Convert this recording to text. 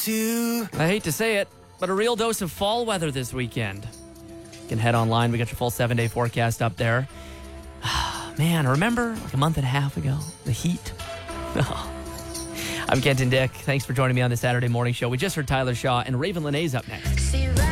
to. I hate to say it, but a real dose of fall weather this weekend. You can head online. We got your full 7-day forecast up there. Man, remember like a month and a half ago, the heat? I'm Kenton Dick. Thanks for joining me on the Saturday morning show. We just heard Tyler Shaw, and Raven Lenae's up next.